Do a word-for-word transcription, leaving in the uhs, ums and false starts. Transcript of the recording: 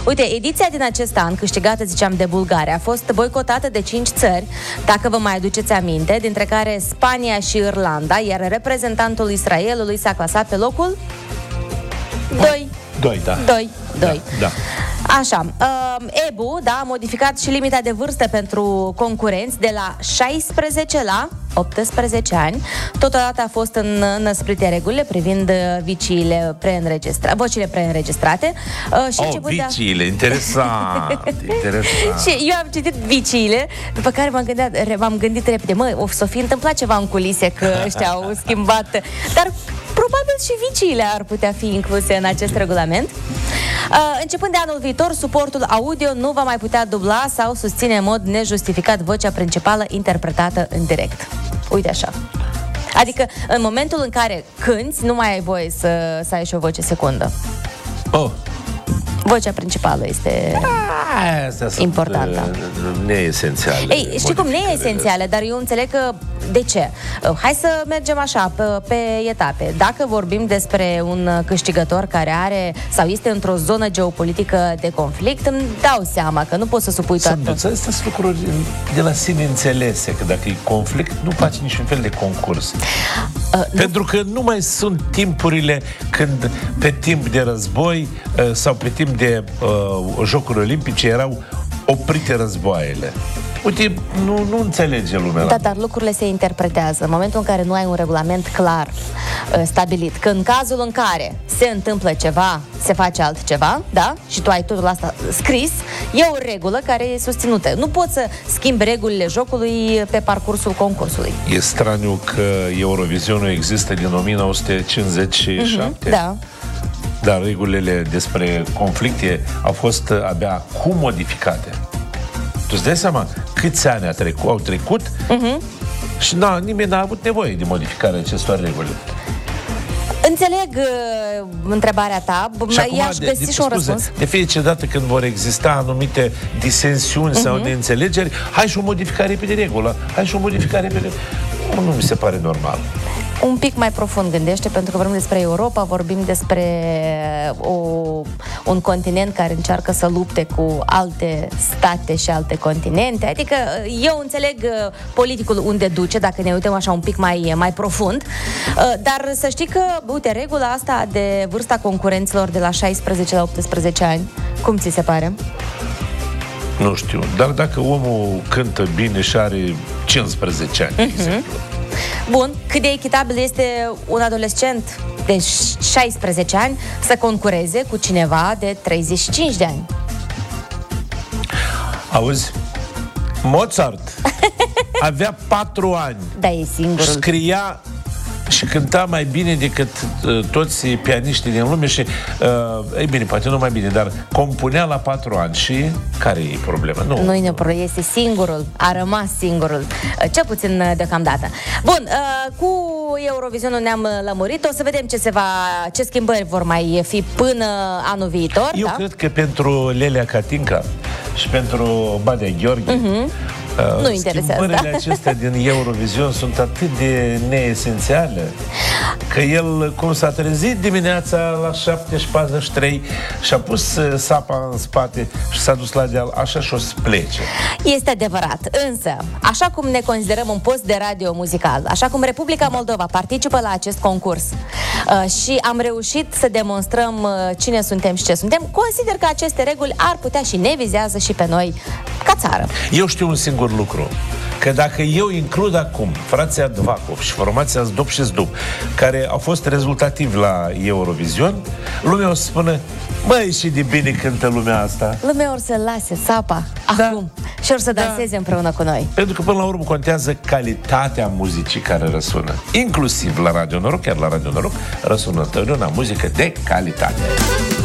Uite, ediția din acest an, câștigată, ziceam, de Bulgaria, a fost boicotată de cinci țări, dacă vă mai aduceți aminte, dintre care Spania și Irlanda, iar reprezentantul Israelului s-a clasat pe locul doi. Doi, da. Doi, doi. Da, da. Așa, uh, E B U, da, a modificat și limita de vârstă pentru concurenți de la șaisprezece la optsprezece ani. Totodată a fost înăsprite regulile privind viciile preînregistrate, vocile preînregistrate. Uh, și oh, viciile, de... interesant, interesant. Și eu am citit viciile, după care m-am gândit, m-am gândit repede, mă, o să fi întâmplat ceva în culise, că ăștia au schimbat, dar probabil și viciile ar putea fi incluse în acest regulament. Uh, începând de anul viitor, suportul audio nu va mai putea dubla sau susține în mod nejustificat vocea principală interpretată în direct. Uite așa. Adică, în momentul în care cânti, nu mai ai voie să, să ai și o voce secundă. Oh. Vocea principală este Astea importantă. Sunt neesențiale. Ei, știi cum, neesențiale, dar eu înțeleg că, de ce? Hai să mergem așa, pe, pe etape. Dacă vorbim despre un câștigător care are, sau este într-o zonă geopolitică de conflict, îmi dau seama că nu poți să supui toată. Astea sunt lucruri de la sine înțelese, că dacă e conflict, nu faci niciun fel de concurs. Uh, Pentru nu... că nu mai sunt timpurile când pe timp de război uh, sau pe timp de uh, Jocuri Olimpice erau oprite războaiele. Uite, nu, nu înțelege lumea. Da, dar lucrurile se interpretează. În momentul în care nu ai un regulament clar uh, stabilit, că în cazul în care se întâmplă ceva, se face altceva, da? Și tu ai totul asta scris, e o regulă care e susținută. Nu poți să schimbi regulile jocului pe parcursul concursului. E straniu că Eurovizionul există din o mie nouă sute cincizeci și șapte. Mm-hmm, da. Dar regulile despre conflicte au fost abia acum modificate. Tu îți dai seama câți ani a trecut, au trecut uh-huh. și na, nimeni n-a avut nevoie de modificarea acestor reguli. Înțeleg uh, întrebarea ta, i-aș găsi de, și un răspuns. De fiecare dată când vor exista anumite disensiuni uh-huh. sau neînțelegeri, hai și o modificare pe de regulă, hai și o modificare pe de... Nu, nu mi se pare normal. Un pic mai profund gândește, pentru că vorbim despre Europa, vorbim despre o, un continent care încearcă să lupte cu alte state și alte continente. Adică eu înțeleg politicul unde duce, dacă ne uităm așa un pic mai, mai profund, dar să știi că, uite, regula asta de vârsta concurenților de la șaisprezece la optsprezece ani, cum ți se pare? Nu știu, dar dacă omul cântă bine și are cincisprezece ani, uh-huh. de exemplu. Bun, cât de echitabil este un adolescent de șaisprezece ani să concureze cu cineva de treizeci și cinci de ani? Auzi, Mozart avea patru ani. Da, e singurul. Scria și cânta mai bine decât uh, toți pianiștii din lume și, uh, ei bine, poate nu mai bine, dar compunea la patru ani. Și care e problema? Nu, Nu e problema, este singurul, a rămas singurul, uh, cel puțin uh, deocamdată. Bun, uh, cu Eurovizionul ne-am lămurit, o să vedem ce se va, ce schimbări vor mai fi până anul viitor. Eu da? cred că pentru Lelea Katinka și pentru Badea Gheorghe, uh-huh. Uh, nu interesează. Schimbările acestea din Eurovision sunt atât de neesențiale că el, cum s-a trezit dimineața la șapte și patruzeci și trei și a pus uh, sapa în spate și s-a dus la deal, așa și o să plece. Este adevărat, însă, așa cum ne considerăm un post de radio muzical, așa cum Republica Moldova participă la acest concurs uh, și am reușit să demonstrăm uh, cine suntem și ce suntem, consider că aceste reguli ar putea și ne vizează și pe noi ca țară. Eu știu un singur lucru, că dacă eu includ acum frații Advakov și formația Zdop și Zdub, care au fost rezultativi la Eurovision, lumea o să spună, băi, și de bine cântă lumea asta. Lumea or să lase sapa da. acum și or să danseze da. împreună cu noi. Pentru că până la urmă contează calitatea muzicii care răsună. Inclusiv la Radio Noroc, chiar la Radio Noroc, răsună întotdeauna muzică de calitate.